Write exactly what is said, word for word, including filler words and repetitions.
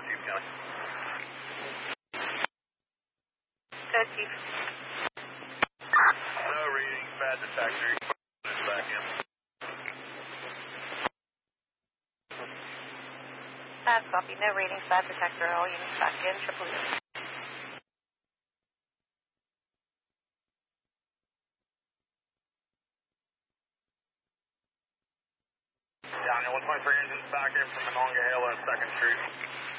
Chief County. Good, Chief. No readings, bad detector. Back in. Bad copy. No readings, bad detector. All units back in. Triple E. Daniel, one twenty-three engines back in from Monongahela, second Street.